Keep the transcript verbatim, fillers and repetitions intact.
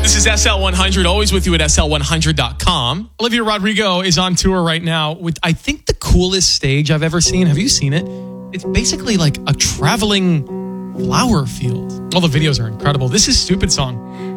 This is S L one hundred, always with you at S L one hundred dot com. Olivia Rodrigo is on tour right now with, I think, the coolest stage I've ever seen. Have you seen it? It's basically like a traveling flower field. All the videos are incredible. This is Stupid Song.